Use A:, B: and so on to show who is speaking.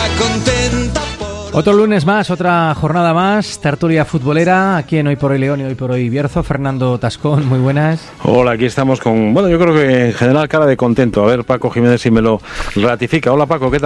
A: contenta.
B: Otro lunes más, otra jornada más, tertulia futbolera, aquí en Hoy por Hoy León y Hoy por Hoy Bierzo. Fernando Tascón, muy buenas.
C: Hola, aquí estamos con, yo creo que en general cara de contento. A ver, Paco Jiménez si me lo ratifica. Hola, Paco, ¿qué tal?